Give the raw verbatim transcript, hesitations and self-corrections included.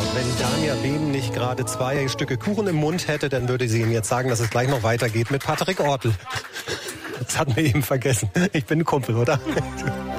Wenn Dania Behm nicht gerade zwei Stücke Kuchen im Mund hätte, dann würde sie ihm jetzt sagen, dass es gleich noch weitergeht mit Patrick Ortel. Das hatten wir eben vergessen. Ich bin ein Kumpel, oder?